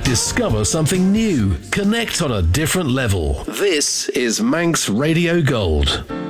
Discover something new. Connect on a different level. This is Manx Radio Gold.